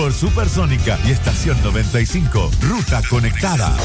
por Supersónica y Estación 95, Ruta Conectada.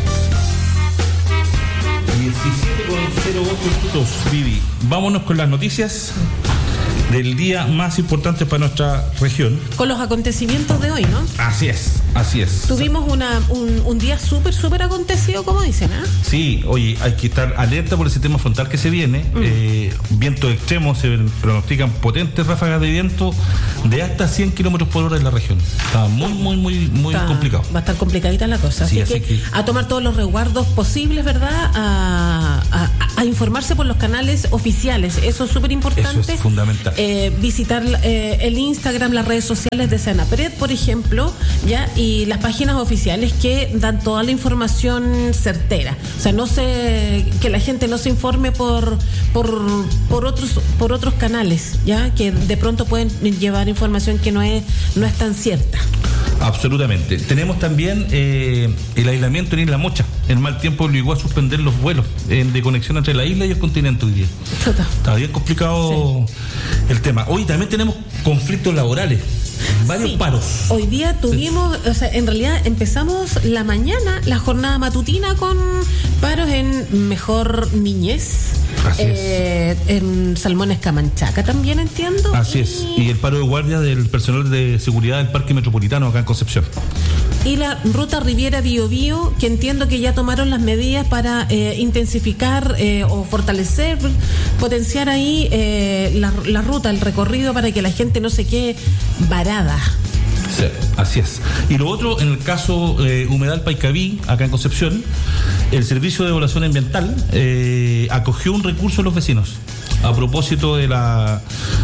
17:08 minutos, Vivi. Vámonos con las noticias del día más importante para nuestra región. Con los acontecimientos de hoy, ¿no? Así es. Tuvimos un día súper acontecido, como dicen, ¿eh? Sí, oye, hay que estar alerta por el sistema frontal que se viene. Vientos extremos, se pronostican potentes ráfagas de viento de hasta 100 kilómetros por hora en la región. Está muy complicado. Va a estar complicadita la cosa. Sí, así que a tomar todos los resguardos posibles, ¿verdad? A informarse por los canales oficiales. Eso es súper importante. Eso es fundamental. Visitar el Instagram, las redes sociales de Senapred, por ejemplo, ya, y las páginas oficiales que dan toda la información certera. O sea, que la gente no se informe por otros canales, ya, que de pronto pueden llevar información que no es tan cierta. Absolutamente. Tenemos también el aislamiento en Isla Mocha. El mal tiempo obligó a suspender los vuelos de conexión entre la isla y el continente hoy día. Está bien complicado el tema. Hoy también tenemos conflictos laborales. Varios paros. Hoy día tuvimos, o sea, en realidad empezamos la mañana, la jornada matutina con paros en Mejor Niñez. Así es. En Salmones Camanchaca también, entiendo. Así es. Y el paro de guardia del personal de seguridad del Parque Metropolitano acá en Concepción. Y la ruta Riviera Biobío, que entiendo que ya tomaron las medidas para intensificar o fortalecer, potenciar ahí la ruta, el recorrido, para que la gente no se quede varada. Sí, así es. Y lo otro, en el caso Humedal Paicaví, acá en Concepción, el Servicio de Evaluación Ambiental acogió un recurso de los vecinos a propósito de la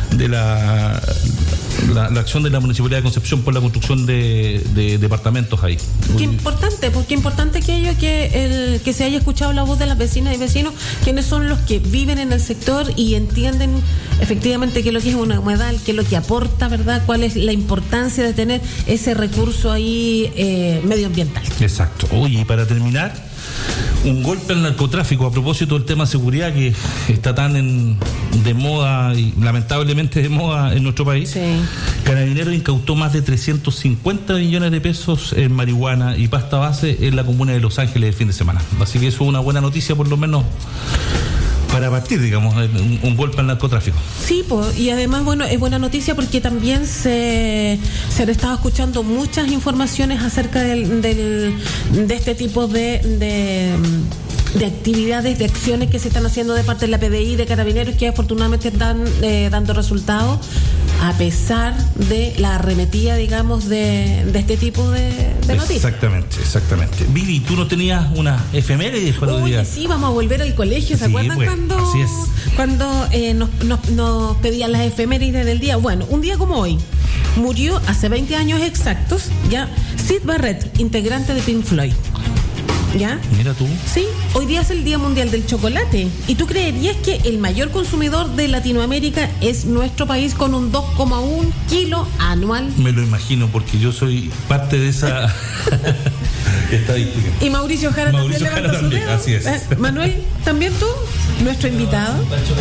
acción de la Municipalidad de Concepción por la construcción de departamentos ahí. Qué importante aquello que se haya escuchado la voz de las vecinas y vecinos, quienes son los que viven en el sector y entienden efectivamente qué es lo que es una humedal, qué es lo que aporta, ¿verdad? Cuál es la importancia de tener ese recurso ahí medioambiental. Exacto. Oye, y para terminar, un golpe al narcotráfico a propósito del tema de seguridad que está tan de moda y lamentablemente de moda en nuestro país. Sí. Carabineros incautó más de 350 millones de pesos en marihuana y pasta base en la comuna de Los Ángeles el fin de semana. Así que eso es una buena noticia, por lo menos para partir, digamos, un golpe al narcotráfico. Sí, pues, y además, bueno, es buena noticia porque también se han estado escuchando muchas informaciones acerca de este tipo de actividades, de acciones que se están haciendo de parte de la PDI, de Carabineros, que afortunadamente están dando resultados, a pesar de la arremetida, digamos, de este tipo de noticias. Exactamente. Vivi, ¿tú no tenías una efeméride para hoy día? Sí, vamos a volver al colegio, ¿se acuerdan cuando nos pedían las efemérides del día? Bueno, un día como hoy, murió hace 20 años exactos, ya, Syd Barrett, integrante de Pink Floyd. ¿Ya? Mira tú. Sí, hoy día es el Día Mundial del Chocolate. ¿Y tú creerías que el mayor consumidor de Latinoamérica es nuestro país con un 2,1 kilo anual? Me lo imagino porque yo soy parte de esa estadística. Y Mauricio Jara también levantó su dedo. Así es. Manuel, ¿también tú? Nuestro invitado.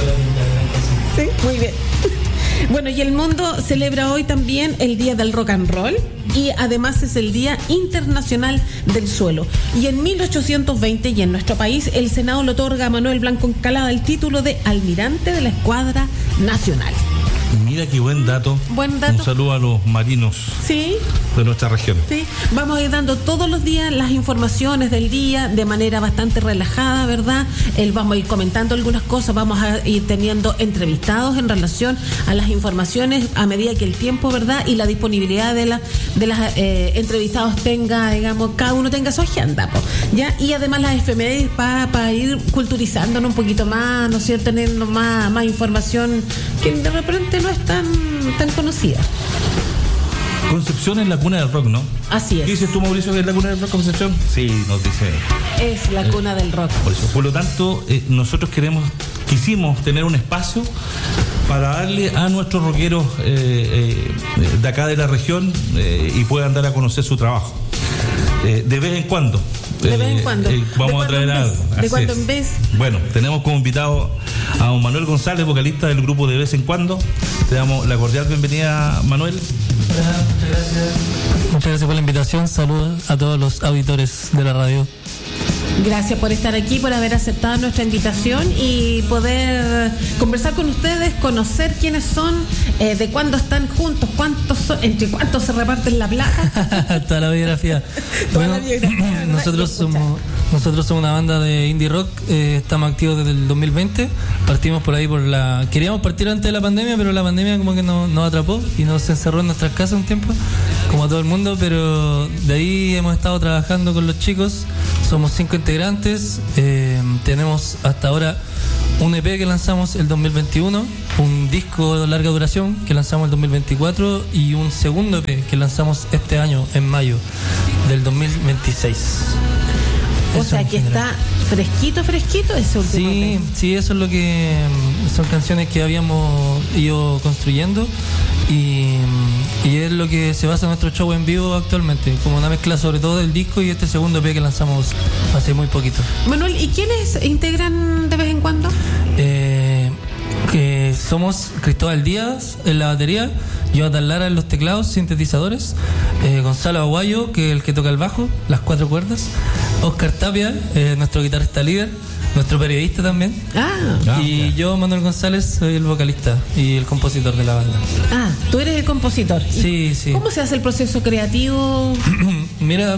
Sí, muy bien. Bueno, y el mundo celebra hoy también el Día del Rock and Roll y además es el Día Internacional del Suelo. Y en 1820, y en nuestro país, el Senado le otorga a Manuel Blanco Encalada el título de almirante de la Escuadra Nacional. Mira qué buen dato. Un saludo a los marinos de nuestra región. Sí, vamos a ir dando todos los días las informaciones del día de manera bastante relajada, ¿verdad? Vamos a ir comentando algunas cosas, vamos a ir teniendo entrevistados en relación a las informaciones a medida que el tiempo, ¿verdad? Y la disponibilidad de las entrevistados tenga, digamos, cada uno tenga su agenda, ¿ya? Y además las efemérides para ir culturizándonos un poquito más, ¿no es cierto? Teniendo más información que de repente no es tan conocida. Concepción es la cuna del rock, ¿no? Así es. ¿Qué dices tú, Mauricio, que es la cuna del rock, Concepción? Sí, nos dice. Es la cuna del rock. Por lo tanto, nosotros quisimos tener un espacio para darle a nuestros rockeros de acá de la región y puedan dar a conocer su trabajo. De vez en cuando. Vamos a traer algo. ¿De cuándo en vez? Bueno, tenemos como invitado a don Manuel González, vocalista del grupo De Vez en Cuando. Te damos la cordial bienvenida, Manuel. Muchas gracias por la invitación. Saludos a todos los auditores de la radio. Gracias por estar aquí, por haber aceptado nuestra invitación y poder conversar con ustedes, conocer quiénes son, de cuándo están juntos, entre cuántos se reparten la plata. Toda la biografía. Bueno, nosotros somos una banda de indie rock, estamos activos desde el 2020, partimos por ahí queríamos partir antes de la pandemia, pero la pandemia como que nos atrapó y nos encerró en nuestras casas un tiempo, como a todo el mundo, pero de ahí hemos estado trabajando con los chicos, somos 5 integrantes, tenemos hasta ahora un EP que lanzamos el 2021, un disco de larga duración que lanzamos el 2024 y un segundo EP que lanzamos este año, en mayo del 2026. O sea que está fresquito ese último EP. Sí, eso es lo que son canciones que habíamos ido construyendo y es lo que se basa en nuestro show en vivo actualmente, como una mezcla sobre todo del disco y este segundo EP que lanzamos hace muy poquito. Manuel, ¿y quiénes integran de vez en cuando? Que somos Cristóbal Díaz en la batería, Jonathan Lara en los teclados, sintetizadores, Gonzalo Aguayo, que es el que toca el bajo, las 4 cuerdas, Oscar Tapia, nuestro guitarrista líder, nuestro periodista también, y yo, Manuel González, soy el vocalista y el compositor de la banda. Tú eres el compositor. Sí. ¿Cómo se hace el proceso creativo? Mira,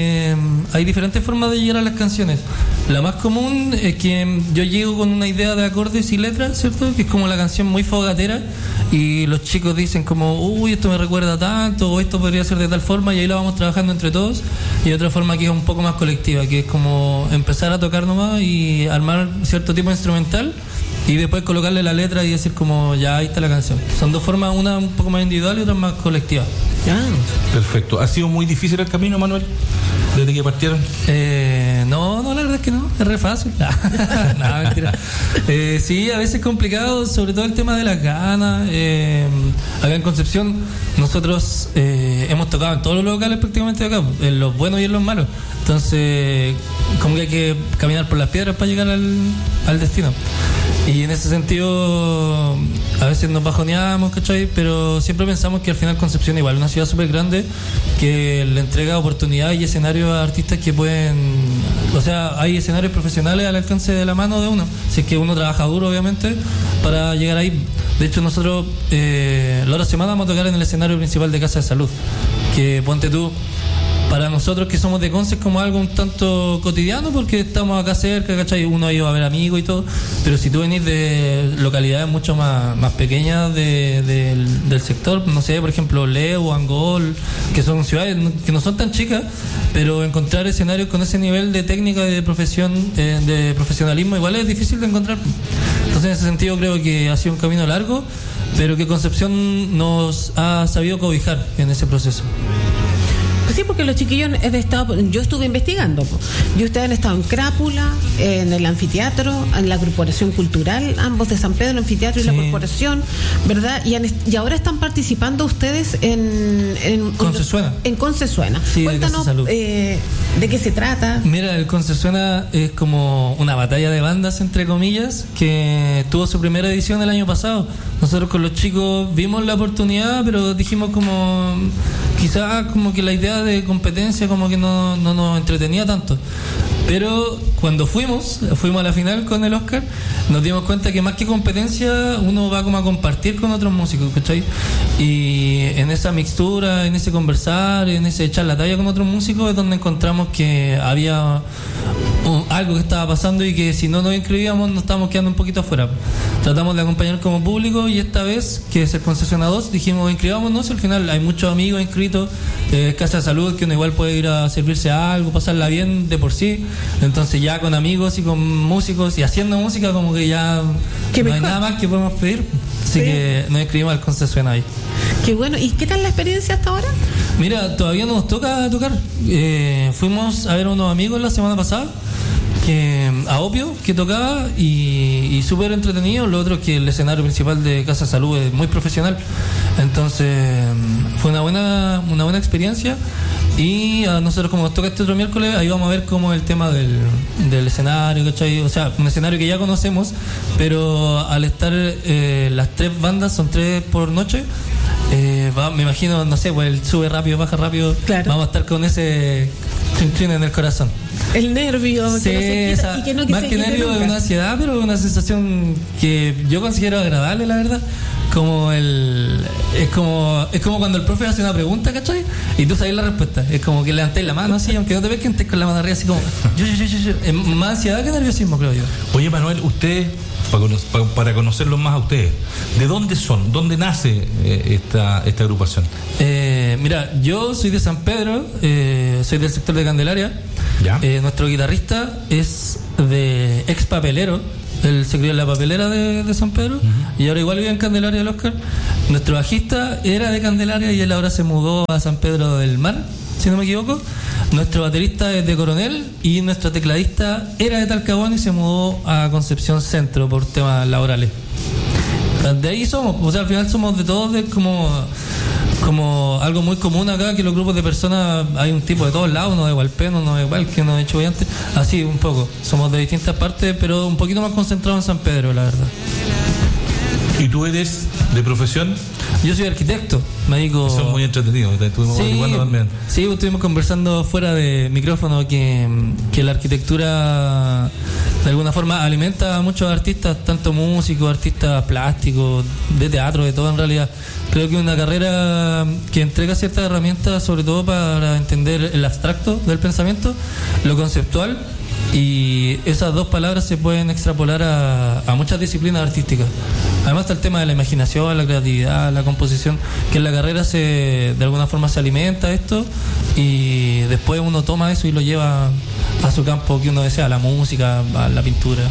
hay diferentes formas de llegar a las canciones. La más común es que yo llego con una idea de acordes y letras, ¿cierto? Que es como la canción muy fogatera y los chicos dicen como, uy, esto me recuerda tanto, o esto podría ser de tal forma, y ahí la vamos trabajando entre todos. Y otra forma que es un poco más colectiva, que es como empezar a tocar nomás y armar cierto tipo de instrumental y después colocarle la letra y decir como, ya, ahí está la canción. Son dos formas, una un poco más individual y otra más colectiva. Perfecto. ¿Ha sido muy difícil el camino, Manuel, desde que partieron? No, la verdad es que no, es re fácil. No, mentira. Sí, a veces es complicado, sobre todo el tema de las ganas. Acá en Concepción nosotros hemos tocado en todos los locales prácticamente de acá, en los buenos y en los malos. Entonces, como que hay que caminar por las piedras para llegar al destino. Y en ese sentido, a veces nos bajoneamos, ¿cachai? Pero siempre pensamos que al final Concepción igual es una ciudad súper grande que le entrega oportunidades y escenarios a artistas que pueden... O sea, hay escenarios profesionales al alcance de la mano de uno. Si es que uno trabaja duro, obviamente, para llegar ahí. De hecho, nosotros la otra semana vamos a tocar en el escenario principal de Casa de Salud. Que ponte tú... Para nosotros que somos de Conce es como algo un tanto cotidiano porque estamos acá cerca, ¿cachai? Uno ha ido a ver amigos y todo, pero si tú venís de localidades mucho más pequeñas del sector, no sé, por ejemplo, Leo, Angol, que son ciudades que no son tan chicas, pero encontrar escenarios con ese nivel de técnica y de profesionalismo igual es difícil de encontrar. Entonces, en ese sentido creo que ha sido un camino largo, pero que Concepción nos ha sabido cobijar en ese proceso. Sí, porque los chiquillos yo estuve investigando y ustedes han estado en Crápula, en el anfiteatro, en la Corporación Cultural, ambos de San Pedro, el anfiteatro y la Corporación, ¿verdad? Y ahora están participando ustedes en Concesuena. En Concesuena. Sí, cuéntanos de qué se trata. Mira, el Concesuena es como una batalla de bandas, entre comillas, que tuvo su primera edición el año pasado. Nosotros con los chicos vimos la oportunidad, pero dijimos como... Quizás como que la idea de competencia como que no nos entretenía tanto. Pero cuando fuimos a la final con el Oscar, nos dimos cuenta que más que competencia uno va como a compartir con otros músicos, ¿cachai? Y en esa mixtura, en ese conversar, en ese echar la talla con otros músicos es donde encontramos que había algo que estaba pasando y que si no nos inscribíamos nos estábamos quedando un poquito afuera. Tratamos de acompañar como público y esta vez, que es el Concesiona 2, dijimos inscribámonos. Al final hay muchos amigos inscritos, Casa de Salud, que uno igual puede ir a servirse a algo, pasarla bien de por sí. Entonces ya con amigos y con músicos y haciendo música como que ya no hay nada más que podemos pedir. Así que nos inscribimos al Concesiona ahí. Qué bueno. ¿Y qué tal la experiencia hasta ahora? Mira, todavía no nos toca tocar. Fuimos a ver a unos amigos la semana pasada, a Opio, que tocaba y súper entretenido. Lo otro es que el escenario principal de Casa Salud es muy profesional. Entonces fue una buena experiencia. Y a nosotros, como nos toca este otro miércoles, ahí vamos a ver cómo es el tema del escenario, ¿cachai? O sea, un escenario que ya conocemos, pero al estar las 3 bandas, son 3 por noche, Me imagino, no sé, pues el sube rápido, baja rápido. Claro. Vamos a estar con ese chin en el corazón. El nervio, sí, que no se quita y que no más que nervio es una ansiedad, pero una sensación que yo considero agradable, la verdad. Es como cuando el profe hace una pregunta, ¿cachai? Y tú sabes la respuesta. Es como que levantéis la mano así, aunque no te ves que estés con la mano arriba, así como yo. Es más ansiedad que nerviosismo, creo yo. Oye, Manuel, usted, para conocerlos más a ustedes, ¿de dónde son? ¿Dónde nace esta agrupación? Mira, yo soy de San Pedro, soy del sector de Candelaria. ¿Ya? Nuestro guitarrista es de ex papelero. Él se crió en la papelera de San Pedro, y ahora igual vive en Candelaria del Oscar. Nuestro bajista era de Candelaria y él ahora se mudó a San Pedro del Mar, si no me equivoco. Nuestro baterista es de Coronel y nuestro tecladista era de Talcahuano y se mudó a Concepción Centro por temas laborales. De ahí somos, o sea, al final somos de todos, de como algo muy común acá, que los grupos de personas hay un tipo de todos lados, uno de Hualpén, uno de Hualque, uno de Chuballante, así un poco. Somos de distintas partes, pero un poquito más concentrados en San Pedro, la verdad. ¿Y tú eres de profesión? Yo soy arquitecto, me dedico... Son muy entretenidos, estuvimos averiguando también. Sí, estuvimos conversando fuera de micrófono que la arquitectura de alguna forma alimenta a muchos artistas, tanto músicos, artistas plásticos, de teatro, de todo en realidad. Creo que es una carrera que entrega ciertas herramientas, sobre todo para entender el abstracto del pensamiento, lo conceptual, y esas dos palabras se pueden extrapolar a muchas disciplinas artísticas. Además está el tema de la imaginación, la creatividad, la composición, que en la carrera de alguna forma se alimenta esto, y después uno toma eso y lo lleva a su campo que uno desea, a la música, a la pintura.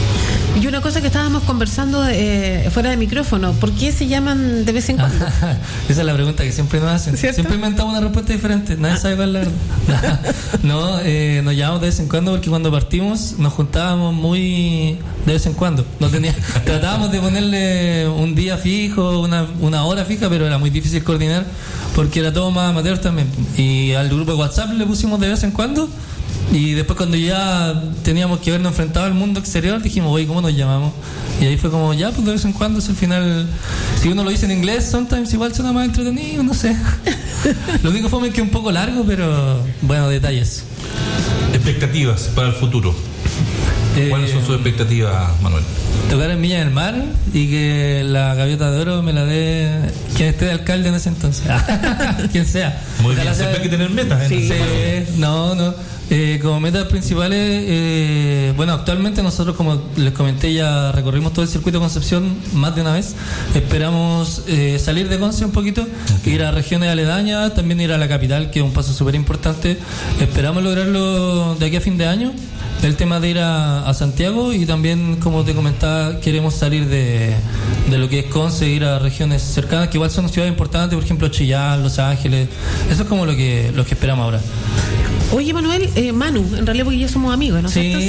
Y una cosa que estábamos conversando fuera de micrófono, ¿por qué se llaman de vez en cuando? Esa es la pregunta que siempre nos hacen. ¿Cierto? Siempre inventamos una respuesta diferente, nadie sabe cuál es la verdad. No, nos llamamos de vez en cuando porque cuando partimos nos juntábamos muy de vez en cuando. Tratábamos de ponerle un día fijo, una hora fija, pero era muy difícil coordinar porque era todo más amateur también. Y al grupo de WhatsApp le pusimos de vez en cuando. Y después cuando ya teníamos que vernos enfrentados al mundo exterior, dijimos, oye, ¿cómo nos llamamos? Y ahí fue como, ya, pues de vez en cuando, al final, si uno lo dice en inglés, sometimes igual suena más entretenido, no sé. Lo único fue que es un poco largo, pero bueno, detalles. Expectativas para el futuro. ¿Cuáles son sus expectativas, Manuel? Tocar en Viña del Mar y que la Gaviota de Oro me la dé quien esté de alcalde en ese entonces. Quien sea. Muy bien, siempre hay que tener metas. Sí, no. Como metas principales, bueno, actualmente nosotros, como les comenté, ya recorrimos todo el circuito de Concepción más de una vez. Esperamos salir de Conce un poquito, ir a regiones aledañas, también ir a la capital, que es un paso súper importante. Esperamos lograrlo de aquí a fin de año. El tema de ir a Santiago, y también, como te comentaba, queremos salir de lo que es Conce, ir a regiones cercanas, que igual son ciudades importantes, por ejemplo Chillán, Los Ángeles. Eso es como lo que esperamos ahora. Oye, Manuel, Manu, en realidad porque ya somos amigos, ¿no es cierto?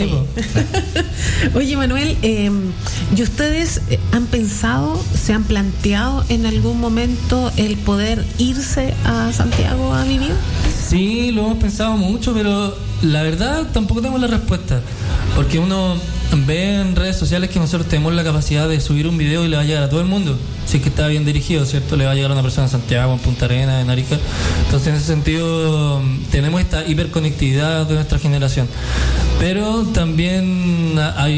Sí. Oye, Manuel, ¿y ustedes han pensado, se han planteado en algún momento el poder irse a Santiago a vivir? Sí, lo hemos pensado mucho, pero la verdad tampoco tenemos la respuesta, porque uno ve en redes sociales que nosotros tenemos la capacidad de subir un video y le va a llegar a todo el mundo, si es que está bien dirigido, ¿cierto? Le va a llegar a una persona en Santiago, en Punta Arenas, en Arica. Entonces, en ese sentido, tenemos esta hiperconectividad de nuestra generación, pero también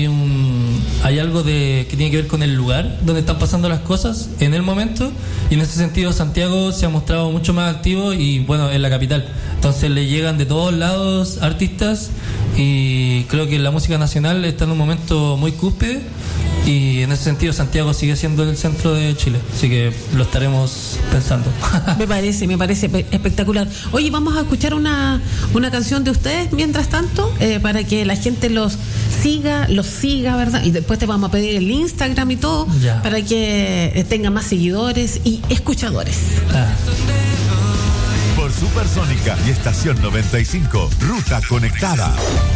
hay algo que tiene que ver con el lugar donde están pasando las cosas en el momento, y en ese sentido Santiago se ha mostrado mucho más activo, y bueno, en la capital, entonces le llegan de todos lados artistas, y creo que la música nacional está en un momento muy cúspide, y en ese sentido Santiago sigue siendo el centro de Chile, así que lo estaremos pensando. Me parece espectacular. Oye, vamos a escuchar una canción de ustedes mientras tanto, para que la gente los siga, ¿verdad? Y después te vamos a pedir el Instagram y todo, ya, para que tenga más seguidores y escuchadores. Por Supersónica y Estación 95, Ruta Conectada.